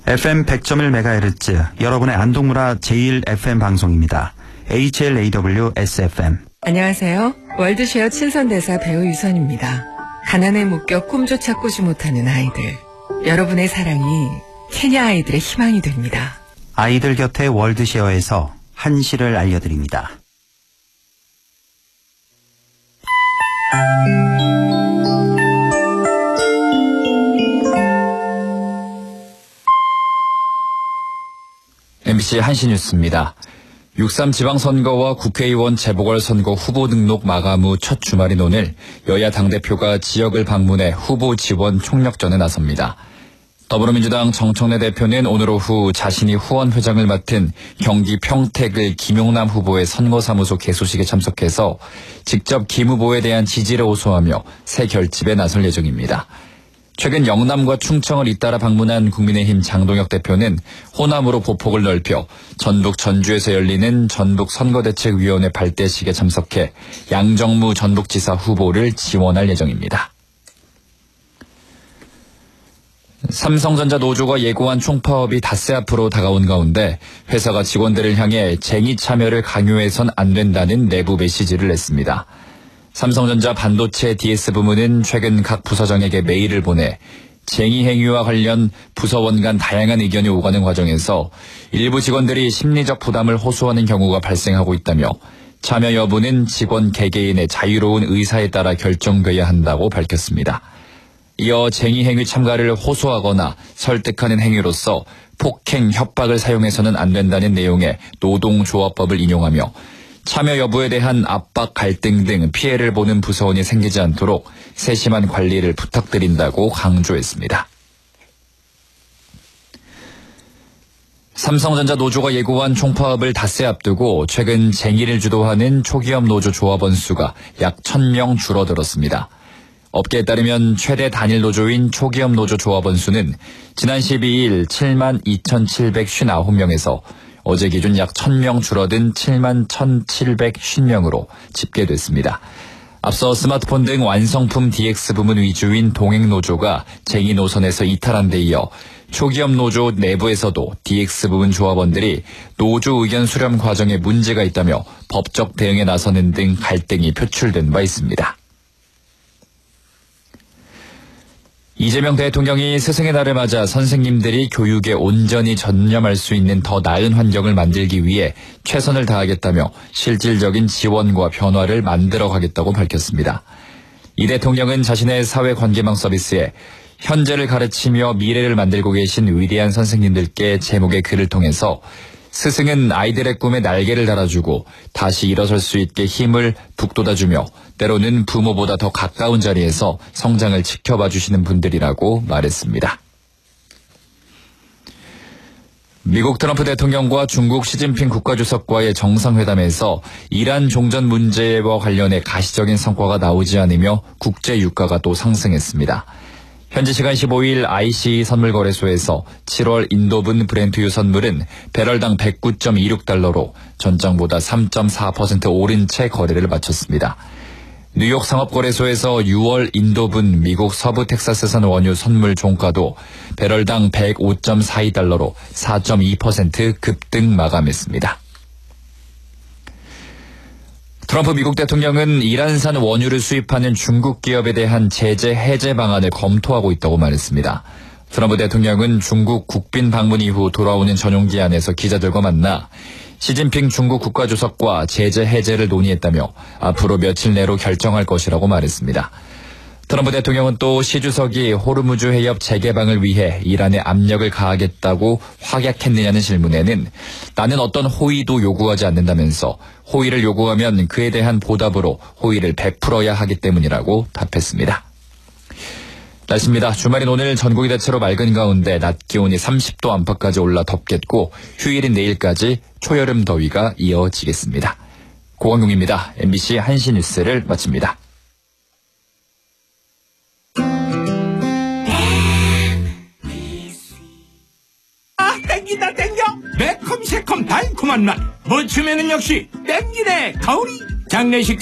FM 100.1MHz, 여러분의 안동문화 제1FM 방송입니다. HLAW-SFM. 안녕하세요. 월드쉐어 친선대사 배우 유선입니다. 가난에 묶여 꿈조차 꾸지 못하는 아이들. 여러분의 사랑이 케냐 아이들의 희망이 됩니다. 아이들 곁에 월드쉐어에서 한시를 알려드립니다. MBC 한시뉴스입니다. 6.3 지방선거와 국회의원 재보궐선거 후보 등록 마감 후 첫 주말인 오늘 여야 당대표가 지역을 방문해 후보 지원 총력전에 나섭니다. 더불어민주당 정청래 대표는 오늘 오후 자신이 후원회장을 맡은 경기 평택을 김용남 후보의 선거사무소 개소식에 참석해서 직접 김 후보에 대한 지지를 호소하며 새 결집에 나설 예정입니다. 최근 영남과 충청을 잇따라 방문한 국민의힘 장동혁 대표는 호남으로 보폭을 넓혀 전북 전주에서 열리는 전북선거대책위원회 발대식에 참석해 양정무 전북지사 후보를 지원할 예정입니다. 삼성전자 노조가 예고한 총파업이 닷새 앞으로 다가온 가운데 회사가 직원들을 향해 쟁의 참여를 강요해선 안 된다는 내부 메시지를 냈습니다. 삼성전자 반도체 DS 부문은 최근 각 부서장에게 메일을 보내 쟁의 행위와 관련 부서원 간 다양한 의견이 오가는 과정에서 일부 직원들이 심리적 부담을 호소하는 경우가 발생하고 있다며 참여 여부는 직원 개개인의 자유로운 의사에 따라 결정돼야 한다고 밝혔습니다. 이어 쟁의 행위 참가를 호소하거나 설득하는 행위로서 폭행, 협박을 사용해서는 안 된다는 내용의 노동조합법을 인용하며 참여 여부에 대한 압박, 갈등 등 피해를 보는 부서원이 생기지 않도록 세심한 관리를 부탁드린다고 강조했습니다. 삼성전자 노조가 예고한 총파업을 닷새 앞두고 최근 쟁의를 주도하는 초기업 노조 조합원 수가 약 1,000명 줄어들었습니다. 업계에 따르면 최대 단일 노조인 초기업 노조 조합원 수는 지난 12일 72,759명에서 어제 기준 약 1,000명 줄어든 71,750명으로 집계됐습니다. 앞서 스마트폰 등 완성품 DX 부문 위주인 동행노조가 쟁의 노선에서 이탈한 데 이어 초기업 노조 내부에서도 DX 부문 조합원들이 노조 의견 수렴 과정에 문제가 있다며 법적 대응에 나서는 등 갈등이 표출된 바 있습니다. 이재명 대통령이 스승의 날을 맞아 선생님들이 교육에 온전히 전념할 수 있는 더 나은 환경을 만들기 위해 최선을 다하겠다며 실질적인 지원과 변화를 만들어가겠다고 밝혔습니다. 이 대통령은 자신의 사회관계망 서비스에 현재를 가르치며 미래를 만들고 계신 위대한 선생님들께 제목의 글을 통해서 스승은 아이들의 꿈에 날개를 달아주고 다시 일어설 수 있게 힘을 북돋아주며 때로는 부모보다 더 가까운 자리에서 성장을 지켜봐 주시는 분들이라고 말했습니다. 미국 트럼프 대통령과 중국 시진핑 국가주석과의 정상회담에서 이란 종전 문제와 관련해 가시적인 성과가 나오지 않으며 국제 유가가 또 상승했습니다. 현지 시간 15일 ICE 선물거래소에서 7월 인도분 브렌트유 선물은 배럴당 109.26달러로 전장보다 3.4% 오른 채 거래를 마쳤습니다. 뉴욕 상업거래소에서 6월 인도분 미국 서부 텍사스산 원유 선물 종가도 배럴당 105.42달러로 4.2% 급등 마감했습니다. 트럼프 미국 대통령은 이란산 원유를 수입하는 중국 기업에 대한 제재 해제 방안을 검토하고 있다고 말했습니다. 트럼프 대통령은 중국 국빈 방문 이후 돌아오는 전용기안에서 기자들과 만나 시진핑 중국 국가주석과 제재 해제를 논의했다며 앞으로 며칠 내로 결정할 것이라고 말했습니다. 트럼프 대통령은 또 시 주석이 호르무즈 해협 재개방을 위해 이란에 압력을 가하겠다고 확약했느냐는 질문에는 나는 어떤 호의도 요구하지 않는다면서 호의를 요구하면 그에 대한 보답으로 호의를 베풀어야 하기 때문이라고 답했습니다. 날씨입니다. 주말인 오늘 전국이 대체로 맑은 가운데 낮 기온이 30도 안팎까지 올라 덥겠고 휴일인 내일까지 초여름 더위가 이어지겠습니다. 고광용입니다. MBC 한시뉴스를 마칩니다. 땡긴다 땡겨 매콤새콤 달콤한 맛 뭐 주면은 역시 땡기네 가오리 장례식